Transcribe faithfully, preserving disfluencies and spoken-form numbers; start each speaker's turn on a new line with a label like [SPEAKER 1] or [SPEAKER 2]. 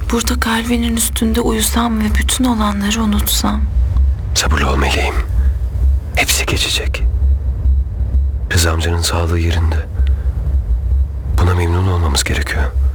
[SPEAKER 1] Burada kalbinin üstünde uyusam ve bütün olanları unutsam.
[SPEAKER 2] Sabırlı ol meleğim. Hepsi geçecek. Rıza amcanın sağlığı yerinde. Buna memnun olmamız gerekiyor.